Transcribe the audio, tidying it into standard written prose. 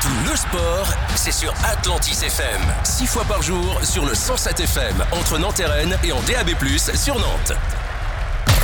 Tout le sport, c'est sur Atlantis FM. 6 fois par jour sur le 107 FM, entre Nantes et Rennes et en DAB+, sur Nantes.